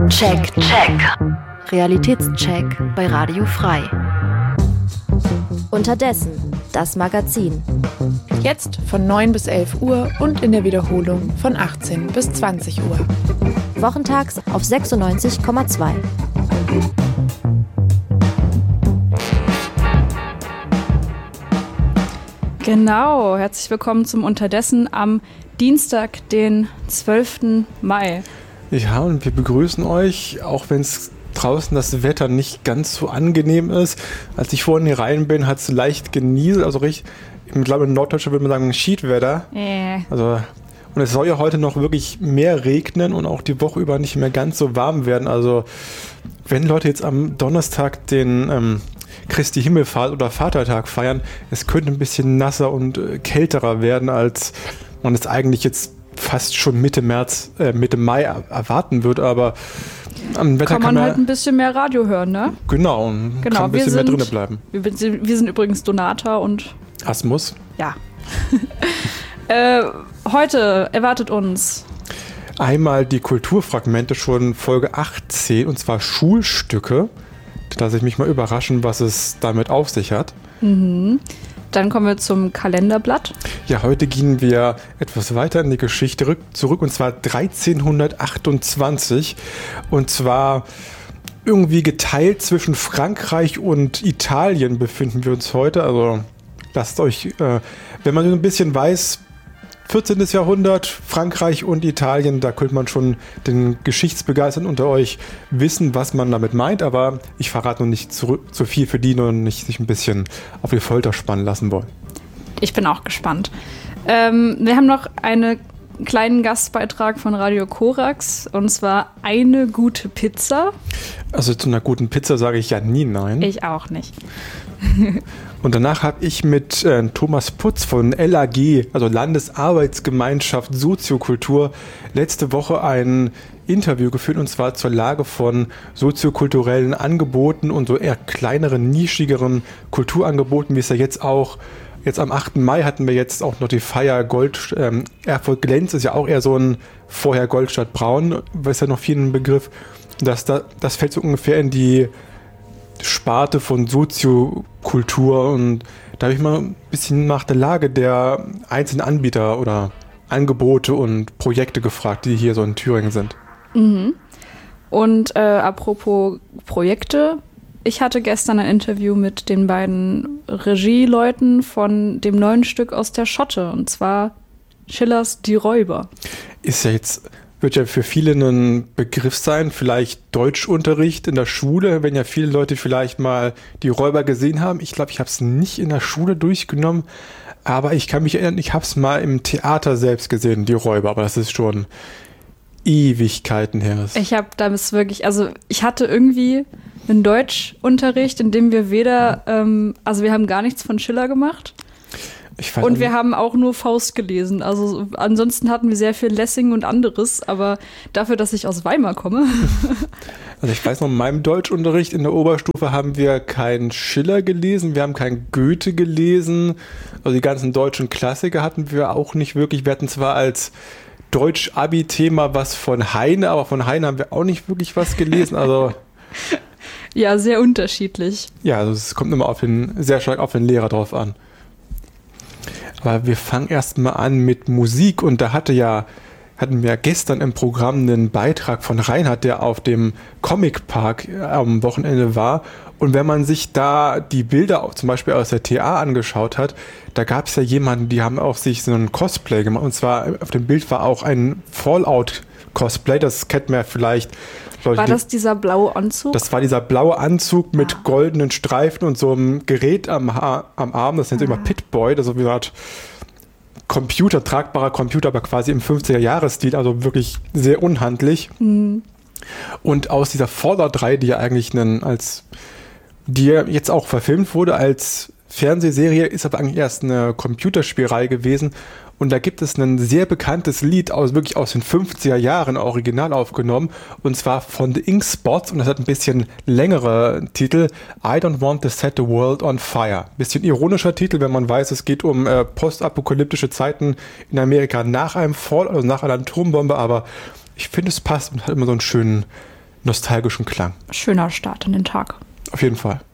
Realitätscheck bei Radio Frei. Unterdessen, das Magazin. Jetzt von 9 bis 11 Uhr und in der Wiederholung von 18 bis 20 Uhr. Wochentags auf 96,2. Genau, herzlich willkommen zum Unterdessen am Dienstag, den 12. Mai. Ja, und wir begrüßen euch, auch wenn es draußen das Wetter nicht ganz so angenehm ist. Als ich vorhin hier rein bin, hat es leicht genieselt, also richtig, ich glaube in Norddeutschland würde man sagen Schiedwetter. Also, und es soll ja heute noch wirklich mehr regnen und auch die Woche über nicht mehr ganz so warm werden. Also wenn Leute jetzt am Donnerstag den Christi Himmelfahrt oder Vatertag feiern, es könnte ein bisschen nasser und kälterer werden, als man es eigentlich jetzt fast schon Mitte Mai erwarten wird, aber am Wetter kann man halt ein bisschen mehr Radio hören, ne? Genau, und kann ein bisschen mehr drinnen bleiben. Wir sind übrigens Donata und Asmus. Ja. Heute erwartet uns einmal die Kulturfragmente, schon Folge 18, und zwar Schulstücke. Da lasse ich mich mal überraschen, was es damit auf sich hat. Mhm. Dann kommen wir zum Kalenderblatt. Ja, heute gehen wir etwas weiter in die Geschichte zurück, und zwar 1328. Und zwar irgendwie geteilt zwischen Frankreich und Italien befinden wir uns heute. Also lasst euch, wenn man so ein bisschen weiß, 14. Jahrhundert, Frankreich und Italien, da könnte man schon den Geschichtsbegeisterten unter euch wissen, was man damit meint, aber ich verrate noch nicht zu viel für die, nur nicht sich ein bisschen auf die Folter spannen lassen wollen. Ich bin auch gespannt. Wir haben noch einen kleinen Gastbeitrag von Radio Korax, und zwar eine gute Pizza. Also zu einer guten Pizza sage ich ja nie nein. Ich auch nicht. Und danach habe ich mit Thomas Putz von LAG, also Landesarbeitsgemeinschaft Soziokultur, letzte Woche ein Interview geführt, und zwar zur Lage von soziokulturellen Angeboten und so eher kleineren, nischigeren Kulturangeboten, wie es ja jetzt auch, jetzt am 8. Mai hatten wir jetzt auch noch die Feier Erfurt Glenz, ist ja auch eher so ein vorher Goldstadt Braun, ist ja noch viel ein Begriff. Das fällt so ungefähr in die Sparte von Soziokultur, und da habe ich mal ein bisschen nach der Lage der einzelnen Anbieter oder Angebote und Projekte gefragt, die hier so in Thüringen sind. Mhm. Und apropos Projekte, ich hatte gestern ein Interview mit den beiden Regieleuten von dem neuen Stück aus der Schotte, und zwar Schillers Die Räuber. Wird ja für viele ein Begriff sein, vielleicht Deutschunterricht in der Schule, wenn ja viele Leute vielleicht mal die Räuber gesehen haben. Ich glaube, ich habe es nicht in der Schule durchgenommen, aber ich kann mich erinnern, ich habe es mal im Theater selbst gesehen, die Räuber, aber das ist schon Ewigkeiten her. Ich hatte irgendwie einen Deutschunterricht, in dem wir wir haben gar nichts von Schiller gemacht. Und wir haben auch nur Faust gelesen. Also ansonsten hatten wir sehr viel Lessing und anderes, aber dafür, dass ich aus Weimar komme. Also ich weiß noch, in meinem Deutschunterricht in der Oberstufe haben wir keinen Schiller gelesen, wir haben keinen Goethe gelesen. Also die ganzen deutschen Klassiker hatten wir auch nicht wirklich. Wir hatten zwar als Deutsch-Abi-Thema was von Heine, aber von Heine haben wir auch nicht wirklich was gelesen. Also ja, sehr unterschiedlich. Ja, also es kommt immer sehr stark auf den Lehrer drauf an. Aber wir fangen erstmal an mit Musik, und da hatten wir gestern im Programm einen Beitrag von Reinhard, der auf dem Comic Park am Wochenende war. Und wenn man sich da die Bilder auch zum Beispiel aus der TA angeschaut hat, da gab es ja jemanden, die haben auch sich so ein Cosplay gemacht. Und zwar auf dem Bild war auch ein Fallout-Cosplay, das kennt man ja vielleicht. Leute, war das dieser blaue Anzug? Das war dieser blaue Anzug mit goldenen Streifen und so einem Gerät am Arm, das nennt sich immer Pit-Boy, das ist so wie eine Art tragbarer Computer, aber quasi im 50er-Jahres-Stil, also wirklich sehr unhandlich. Mhm. Und aus dieser Fallout-Reihe, die ja eigentlich die jetzt auch verfilmt wurde als Fernsehserie, ist aber eigentlich erst eine Computerspielreihe gewesen. Und da gibt es ein sehr bekanntes Lied wirklich aus den 50er Jahren original aufgenommen, und zwar von The Ink Spots, und das hat ein bisschen längere Titel, I Don't Want to Set the World on Fire. Bisschen ironischer Titel, wenn man weiß, es geht um postapokalyptische Zeiten in Amerika nach einem Fall, also nach einer Atombombe, aber ich finde, es passt und hat immer so einen schönen nostalgischen Klang. Schöner Start in den Tag. Auf jeden Fall.